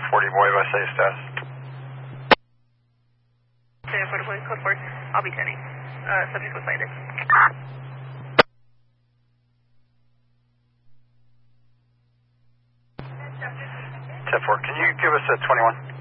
40 boy, by say status. Okay, 40 boy, code 4. I'll be 10. Subject was cited. 10-4, can you give us a 21?